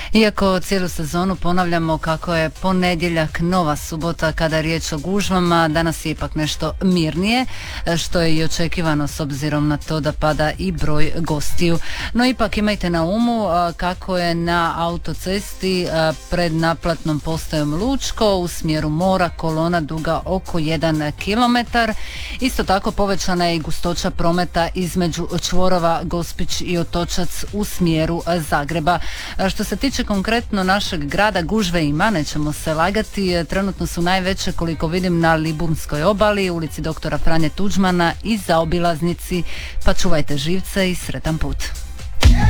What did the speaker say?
Iako cijelu sezonu ponavljamo kako je ponedjeljak nova subota kada je riječ o gužvama, danas je ipak nešto mirnije, što je i očekivano s obzirom na to da pada i broj gostiju. No ipak imajte na umu kako je na autocesti pred naplatnom postajom Lučko u smjeru mora kolona duga oko 1 km. Isto tako povećana je i gustoća prometa između čvorova Gospić i Otočac u smjeru Zagreba. Što se tiče konkretno našeg grada, gužve ima, nećemo se lagati. Trenutno su najveće, koliko vidim, na Liburnskoj obali, ulici doktora Franje Tuđmana i zaobilaznici, pa čuvajte živce i sretan put.